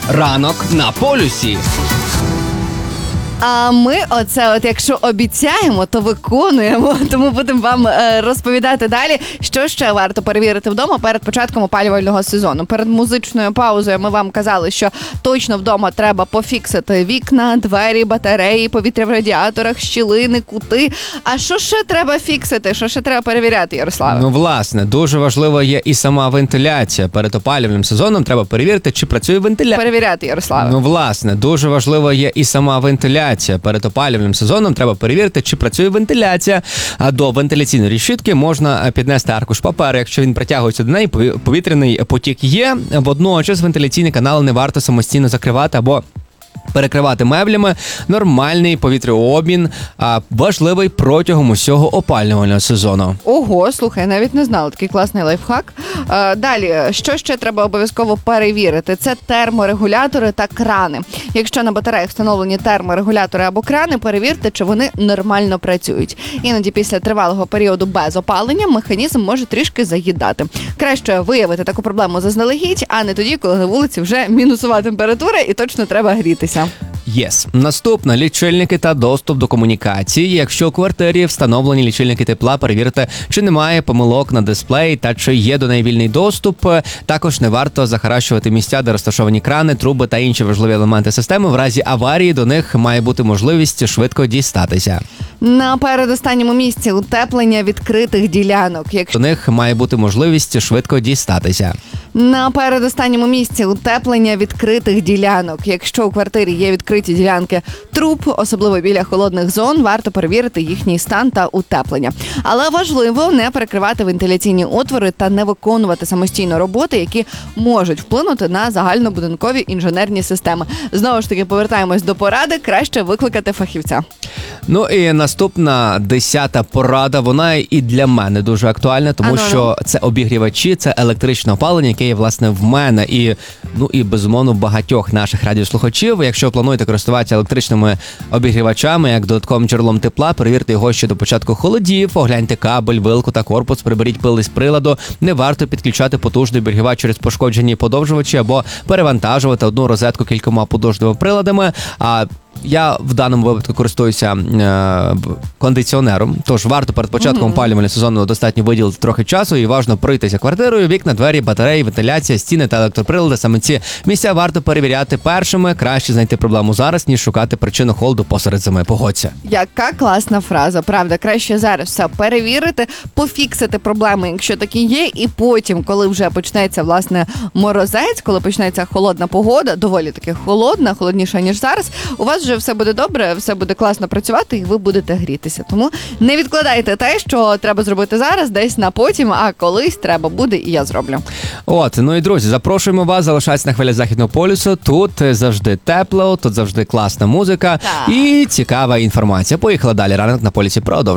Ранок на полюсі. А ми якщо обіцяємо, то виконуємо. Тому будемо вам розповідати далі, що ще варто перевірити вдома перед початком опалювального сезону. Перед музичною паузою ми вам казали, що точно вдома треба пофіксити вікна, двері, батареї, повітря в радіаторах, щілини, кути. А що ще треба фіксити? Що ще треба перевіряти, Ярославе? Ну, власне, дуже важливо є і сама вентиляція. Перед опалювальним сезоном треба перевірити, чи працює вентиляція. Перевіряти, Ярославе. Ну, власне, дуже важливо є і сама вентиляція. Перед опалювальним сезоном треба перевірити, чи працює вентиляція. А до вентиляційної решітки можна піднести аркуш паперу, якщо він притягується до неї, повітряний потік є. Водночас вентиляційні канали не варто самостійно закривати або перекривати меблями. Нормальний повітряобмін важливий протягом усього опалювального сезону. Ого, слухай, я навіть не знала, такий класний лайфхак. Далі, що ще треба обов'язково перевірити? Це терморегулятори та крани. Якщо на батареях встановлені терморегулятори або крани, перевірте, чи вони нормально працюють. Іноді після тривалого періоду без опалення механізм може трішки заїдати. Краще виявити таку проблему заздалегідь, а не тоді, коли на вулиці вже мінусова температура і точно треба грітися. Наступне – лічильники та доступ до комунікації. Якщо у квартирі встановлені лічильники тепла, перевірте, чи немає помилок на дисплеї та чи є до неї вільний доступ. Також не варто захаращувати місця, де розташовані крани, труби та інші важливі елементи системи. В разі аварії до них має бути можливість швидко дістатися. На передостанньому місці утеплення відкритих ділянок. До них має бути можливість швидко дістатися. На передостанньому місці утеплення відкритих ділянок. Якщо у квартирі є відкриті ділянки труб, особливо біля холодних зон, варто перевірити їхній стан та утеплення. Але важливо не перекривати вентиляційні отвори та не виконувати самостійно роботи, які можуть вплинути на загальнобудинкові інженерні системи. Знову ж таки, повертаємось до поради, краще викликати фахівця. Ну і наступна 10-та порада, вона і для мене дуже актуальна, тому що це обігрівачі, це електричне опалення, яке є, власне, в мене і безумовно, багатьох наших радіослухачів. Якщо плануєте користуватися електричними обігрівачами, як додатковим джерелом тепла, перевірте його ще до початку холодів, огляньте кабель, вилку та корпус, приберіть пил із приладу. Не варто підключати потужний обігрівач через пошкоджені подовжувачі або перевантажувати одну розетку кількома потужними приладами. Я в даному випадку користуюся кондиціонером, тож варто перед початком опалювального сезону достатньо виділити трохи часу і важливо пройтися квартирою, вікна, двері, батареї, вентиляція, стіни та електроприлади. Саме ці місця варто перевіряти першими. Краще знайти проблему зараз, ніж шукати причину холоду посеред зими. Погодься. Яка класна фраза, правда. Краще зараз все перевірити, пофіксити проблеми, якщо такі є, і потім, коли вже почнеться, власне, морозець, коли почнеться холодна погода, доволі таки холодна, холодніша, ніж зараз, у вас вже все буде добре, все буде класно працювати і ви будете грітися. Тому не відкладайте те, що треба зробити зараз, десь на потім, а колись треба буде і я зроблю. Ну і друзі, запрошуємо вас залишатися на хвилі Західного полюсу. Тут завжди тепло, тут завжди класна музика і цікава інформація. Поїхали далі. Ранок на полюсі продовжуємо.